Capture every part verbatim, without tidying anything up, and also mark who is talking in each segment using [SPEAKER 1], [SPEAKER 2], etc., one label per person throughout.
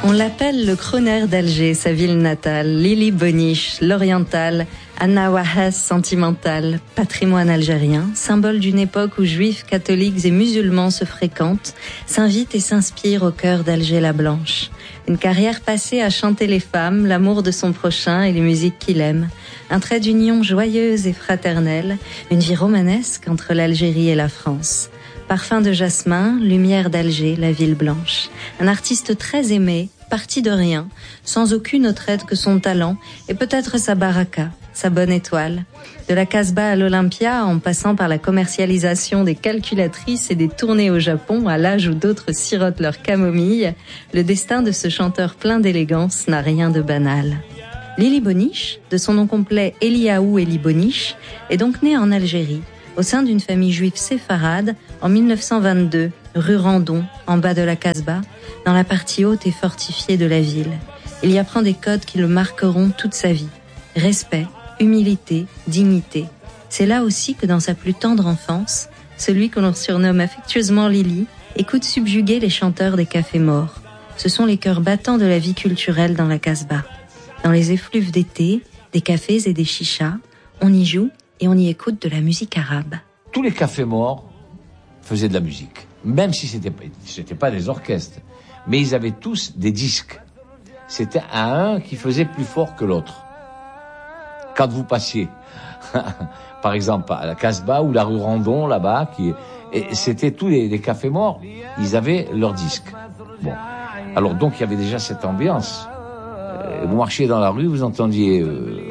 [SPEAKER 1] On l'appelle le Croner d'Alger, sa ville natale, Lili Boniche, l'orientale, Anna Wahas sentimentale, patrimoine algérien, symbole d'une époque où juifs, catholiques et musulmans se fréquentent, s'invitent et s'inspirent au cœur d'Alger la Blanche. Une carrière passée à chanter les femmes, l'amour de son prochain et les musiques qu'il aime. Un trait d'union joyeuse et fraternelle, une vie romanesque entre l'Algérie et la France. Parfum de jasmin, lumière d'Alger, la ville blanche. Un artiste très aimé, parti de rien, sans aucune autre aide que son talent et peut-être sa baraka, sa bonne étoile. De la Casbah à l'Olympia, en passant par la commercialisation des calculatrices et des tournées au Japon, à l'âge où d'autres sirotent leur camomille, le destin de ce chanteur plein d'élégance n'a rien de banal. Lili Boniche, de son nom complet Eliaou Eli Boniche, est donc né en Algérie, au sein d'une famille juive séfarade, en mille neuf cent vingt-deux, rue Randon, en bas de la Casbah, dans la partie haute et fortifiée de la ville. Il y apprend des codes qui le marqueront toute sa vie. Respect, humilité, dignité. C'est là aussi que dans sa plus tendre enfance, celui que l'on surnomme affectueusement Lili écoute subjuguer les chanteurs des cafés morts. Ce sont les cœurs battants de la vie culturelle dans la Casbah. Dans les effluves d'été, des cafés et des chichas, on y joue et on y écoute de la musique arabe.
[SPEAKER 2] Tous les cafés morts faisaient de la musique, même si c'était pas, c'était pas des orchestres, mais ils avaient tous des disques. C'était un qui faisait plus fort que l'autre. Quand vous passiez, par exemple, à la Casbah ou la rue Randon, là-bas, qui, et c'était tous les, les cafés morts, ils avaient leurs disques. Bon. Alors donc, il y avait déjà cette ambiance. Euh, vous marchiez dans la rue, vous entendiez, euh,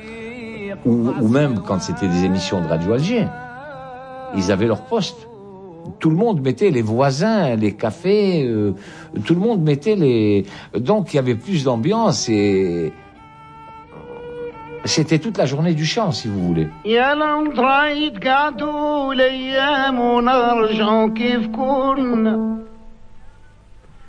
[SPEAKER 2] ou, ou même quand c'était des émissions de Radio Alger, ils avaient leur poste. Tout le monde mettait les voisins, les cafés, euh, tout le monde mettait les... Donc il y avait plus d'ambiance et... C'était toute la journée du chant, si vous voulez.